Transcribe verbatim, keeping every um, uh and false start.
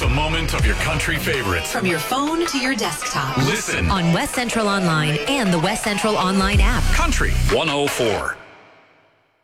moment of your country favorites. From your phone to your desktop. Listen on West Central Online and the West Central Online app. Country one oh four.